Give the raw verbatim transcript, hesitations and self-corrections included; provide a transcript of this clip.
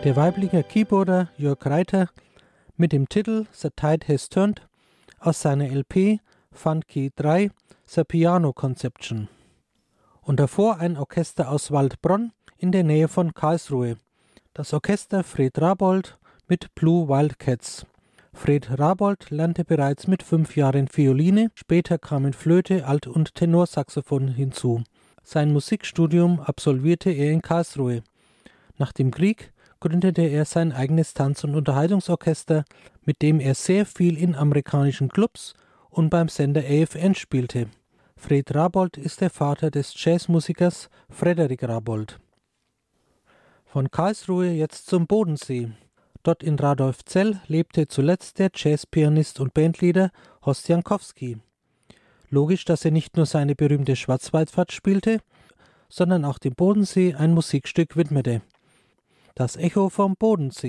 Der weibliche Keyboarder Jörg Reiter mit dem Titel The Tide Has Turned aus seiner L P Funky drei The Piano Conception. Und davor ein Orchester aus Waldbronn in der Nähe von Karlsruhe, das Orchester Fred Rabold mit Blue Wildcats. Fred Rabold lernte bereits mit fünf Jahren Violine, später kamen Flöte, Alt- und Tenorsaxophon hinzu. Sein Musikstudium absolvierte er in Karlsruhe. Nach dem Krieg gründete er sein eigenes Tanz- und Unterhaltungsorchester, mit dem er sehr viel in amerikanischen Clubs und beim Sender A F N spielte. Fred Rabold ist der Vater des Jazzmusikers Frederik Rabold. Von Karlsruhe jetzt zum Bodensee. Dort in Radolfzell lebte zuletzt der Jazzpianist und Bandleader Horst Jankowski. Logisch, dass er nicht nur seine berühmte Schwarzwaldfahrt spielte, sondern auch dem Bodensee ein Musikstück widmete. Das Echo vom Bodensee.